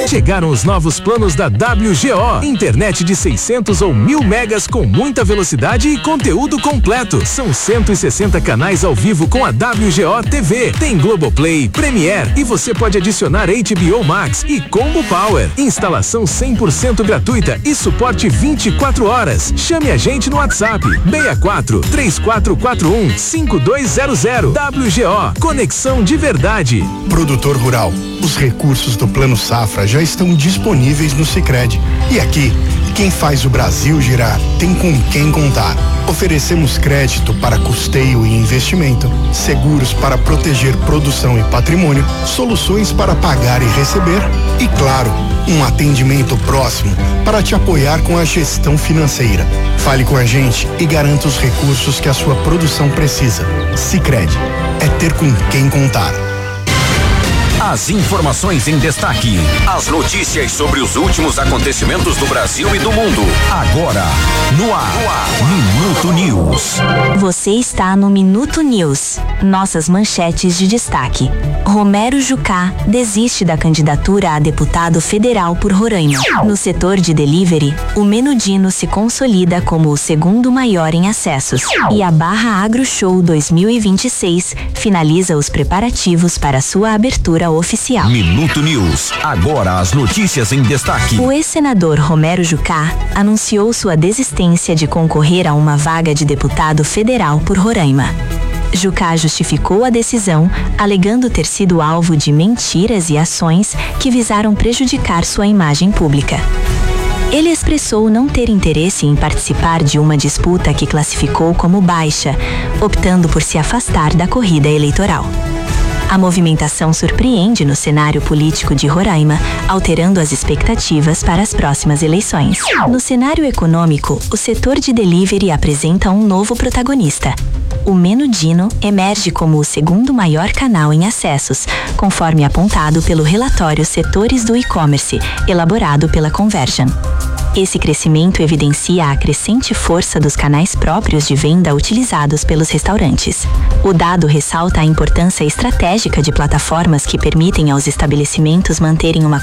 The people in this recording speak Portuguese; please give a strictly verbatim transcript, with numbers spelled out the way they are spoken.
Chegaram os novos planos da W G O. Internet de seiscentos ou mil megas com muita velocidade e conteúdo completo. São cento e sessenta canais ao vivo com a W G O T V. Tem Globoplay, Premiere e você pode adicionar H B O Max e Combo Power. Instalação cem por cento gratuita e suporte vinte e quatro horas. Chame a gente no WhatsApp seis quatro, três quatro quatro um, cinco dois zero zero. W G O, conexão de verdade. Produtor rural, os recursos do Plano Safra já estão disponíveis no Sicredi. E aqui, quem faz o Brasil girar tem com quem contar. Oferecemos crédito para custeio e investimento, seguros para proteger produção e patrimônio, soluções para pagar e receber e, claro, um atendimento próximo para te apoiar com a gestão financeira. Fale com a gente e garanta os recursos que a sua produção precisa. Sicredi, é ter com quem contar. As informações em destaque. As notícias sobre os últimos acontecimentos do Brasil e do mundo. Agora, no ar, no ar. Minuto News. Você está no Minuto News. Nossas manchetes de destaque. Romero Jucá desiste da candidatura a deputado federal por Roraima. No setor de delivery, o Menudino se consolida como o segundo maior em acessos. E a Barra Agro Show dois mil e vinte e seis finaliza os preparativos para sua abertura oficial. Minuto News. Agora as notícias em destaque. O ex-senador Romero Jucá anunciou sua desistência de concorrer a uma vaga de deputado federal por Roraima. Jucá justificou a decisão, alegando ter sido alvo de mentiras e ações que visaram prejudicar sua imagem pública. Ele expressou não ter interesse em participar de uma disputa que classificou como baixa, optando por se afastar da corrida eleitoral. A movimentação surpreende no cenário político de Roraima, alterando as expectativas para as próximas eleições. No cenário econômico, o setor de delivery apresenta um novo protagonista. O Menudino emerge como o segundo maior canal em acessos, conforme apontado pelo relatório Setores do E-Commerce, elaborado pela Conversion. Esse crescimento evidencia a crescente força dos canais próprios de venda utilizados pelos restaurantes. O dado ressalta a importância estratégica de plataformas que permitem aos estabelecimentos manterem uma